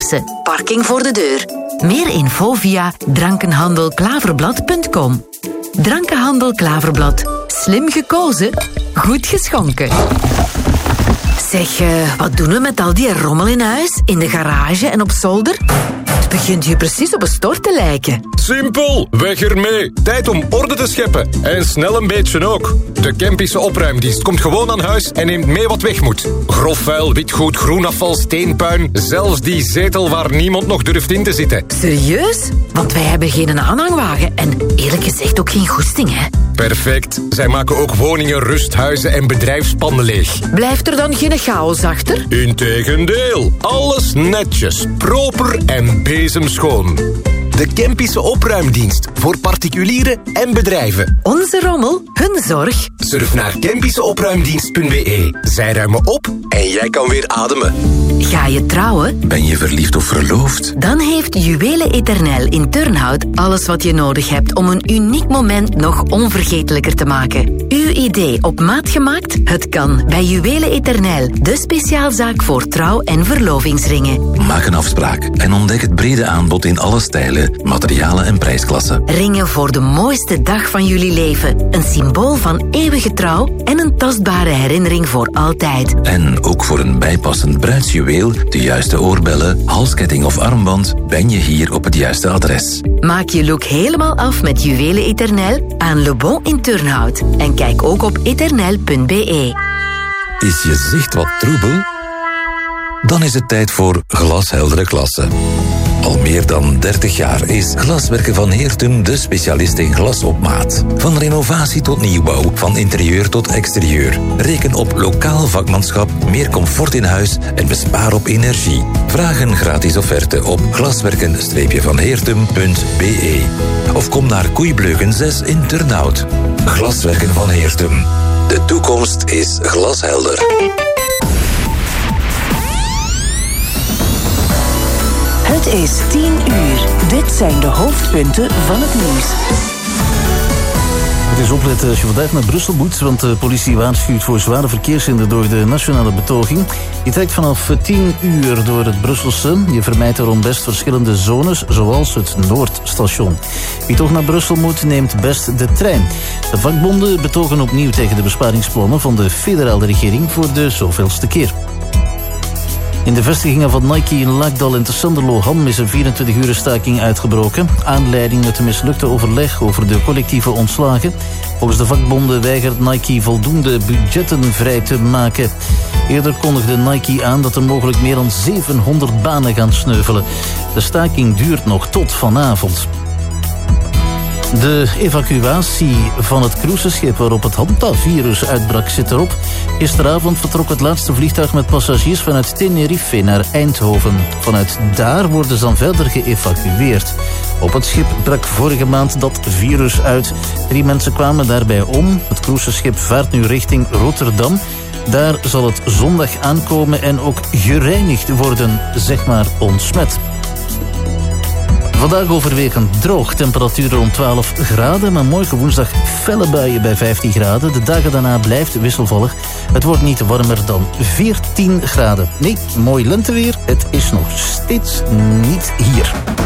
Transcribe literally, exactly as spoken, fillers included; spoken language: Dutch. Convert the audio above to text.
Lipse. Parking voor de deur. Meer info via drankenhandel-klaverblad punt com. Drankenhandel Klaverblad. Slim gekozen, goed geschonken. Zeg, uh, wat doen we met al die rommel in huis, in de garage en op zolder? Het begint hier precies op een stort te lijken. Simpel, weg ermee. Tijd om orde te scheppen. En snel een beetje ook. De Kempische opruimdienst komt gewoon aan huis en neemt mee wat weg moet. Grof vuil, witgoed, groenafval, steenpuin. Zelfs die zetel waar niemand nog durft in te zitten. Serieus? Want wij hebben geen aanhangwagen en eerlijk gezegd ook geen goesting, hè? Perfect. Zij maken ook woningen, rusthuizen en bedrijfspanden leeg. Blijft er dan geen chaos achter? Integendeel. Alles netjes, proper en bezemschoon. De Kempische opruimdienst voor particulieren en bedrijven. Onze rommel, hun zorg. Surf naar kempische opruimdienst punt b e. Zij ruimen op en jij kan weer ademen. Ga je trouwen? Ben je verliefd of verloofd? Dan heeft Juwelen Eternel in Turnhout alles wat je nodig hebt om een uniek moment nog onvergetelijker te maken. Uw idee op maat gemaakt? Het kan bij Juwelen Eternel, de speciaalzaak voor trouw- en verlovingsringen. Maak een afspraak en ontdek het brede aanbod in alle stijlen, materialen en prijsklassen. Ringen voor de mooiste dag van jullie leven. Een symbool van eeuwige trouw en een tastbare herinnering voor altijd. En ook voor een bijpassend bruidsjuweel, de juiste oorbellen, halsketting of armband, ben je hier op het juiste adres. Maak je look helemaal af met Juwelen Eternel aan Le Bon in Turnhout. En kijk ook op eternel punt b e. Is je zicht wat troebel? Dan is het tijd voor glasheldere klassen. Al meer dan dertig jaar is Glaswerken van Heertum de specialist in glas op maat. Van renovatie tot nieuwbouw, van interieur tot exterieur. Reken op lokaal vakmanschap, meer comfort in huis en bespaar op energie. Vraag een gratis offerte op glaswerken van heertum punt b e. Of kom naar Koeibleuken zes in Turnhout. Glaswerken van Heertum. De toekomst is glashelder. Het is tien uur. Dit zijn de hoofdpunten van het nieuws. Het is opletten als je vandaag naar Brussel moet, want de politie waarschuwt voor zware verkeershinder door de nationale betoging. Je trekt vanaf tien uur door het Brusselse. Je vermijdt daarom best verschillende zones, zoals het Noordstation. Wie toch naar Brussel moet, neemt best de trein. De vakbonden betogen opnieuw tegen de besparingsplannen van de federale regering voor de zoveelste keer. In de vestigingen van Nike in Lakdal en te Sanderlo-Ham is een vierentwintig uur staking uitgebroken. Aanleiding het mislukte overleg over de collectieve ontslagen. Volgens de vakbonden weigert Nike voldoende budgetten vrij te maken. Eerder kondigde Nike aan dat er mogelijk meer dan zevenhonderd banen gaan sneuvelen. De staking duurt nog tot vanavond. De evacuatie van het cruiseschip waarop het Hantavirus uitbrak zit erop. Gisteravond vertrok het laatste vliegtuig met passagiers vanuit Tenerife naar Eindhoven. Vanuit daar worden ze dan verder geëvacueerd. Op het schip brak vorige maand dat virus uit. Drie mensen kwamen daarbij om. Het cruiseschip vaart nu richting Rotterdam. Daar zal het zondag aankomen en ook gereinigd worden, zeg maar ontsmet. Vandaag overwegend droog, temperaturen rond twaalf graden, maar morgen woensdag felle buien bij vijftien graden. De dagen daarna blijft wisselvallig. Het wordt niet warmer dan veertien graden. Nee, mooi lenteweer, het is nog steeds niet hier.